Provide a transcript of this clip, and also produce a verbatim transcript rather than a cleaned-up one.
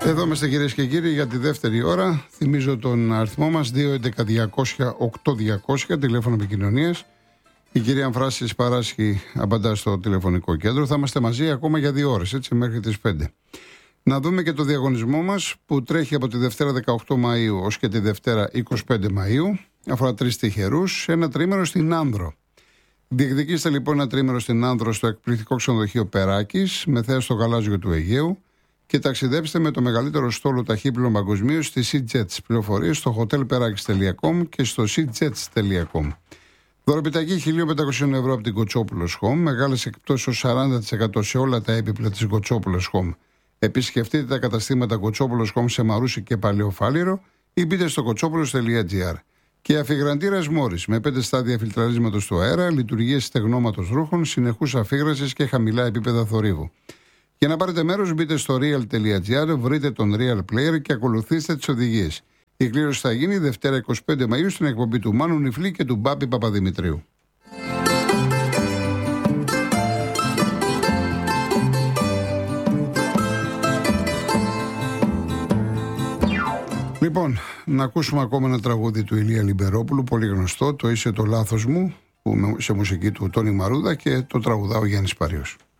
Εδώ είμαστε κυρίες και κύριοι για τη δεύτερη ώρα. Θυμίζω τον αριθμό μας δύο έντεκα διακόσια οκτώ διακόσια, τηλέφωνο επικοινωνίας. Η κυρία Αμφράσης Παράσχη απαντά στο τηλεφωνικό κέντρο. Θα είμαστε μαζί ακόμα για δύο ώρες, έτσι, μέχρι τις πέντε. Να δούμε και το διαγωνισμό μας που τρέχει από τη Δευτέρα δεκαοκτώ Μαΐου ως και τη Δευτέρα είκοσι πέντε Μαΐου. Αφορά τρεις τυχερούς, ένα τρίμερο στην Άνδρο. Διεκδικήστε λοιπόν ένα τρίμερο στην Άνδρο στο εκπληκτικό ξενοδοχείο Περάκης, με θέα στο γαλάζιο του Αιγαίου, και ταξιδέψτε με το μεγαλύτερο στόλο ταχύπλων παγκοσμίως στη SeaJets. Πληροφορίες στο hotel perakis τελεία com και στο seajets τελεία com. Δωροπιταγή χίλια πεντακόσια ευρώ από την Κοτσόπουλος Home, μεγάλες εκπτώσεις ως σαράντα τοις εκατό σε όλα τα έπιπλα της Κοτσόπουλος Home. Επισκεφτείτε τα καταστήματα Κοτσόπουλος Home σε Μαρούσι και Παλαιοφάλιρο ή μπείτε στο κοτσόπουλος τελεία gr. Και αφιγραντήρας Μόρις με πέντε στάδια φιλτραρίσματος του αέρα, λειτουργίες στεγνώματος ρούχων, συνεχούς αφίγρασης και χαμηλά επίπεδα θορύβου. Για να πάρετε μέρος, μπείτε στο real τελεία gr, βρείτε τον Real Player και ακολουθήστε τις οδηγίες. Η κλήρωση θα γίνει Δευτέρα είκοσι πέντε Μαΐου στην εκπομπή του Μάνου Νιφλή και του Μπάπη Παπαδημητρίου. Λοιπόν, να ακούσουμε ακόμα ένα τραγούδι του Ηλία Λιμπερόπουλου, πολύ γνωστό, το «Είσαι το λάθος μου», που σε μουσική του Τόνι Μαρούδα, και το τραγουδά ο Γιάννης Παρίος.